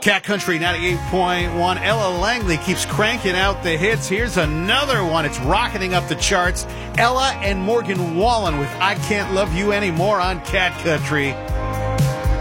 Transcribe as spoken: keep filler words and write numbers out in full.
Cat Country ninety-eight point one. Ella Langley keeps cranking out the hits. Here's another one. It's rocketing up the charts. Ella and Morgan Wallen with I Can't Love You Anymore on Cat Country.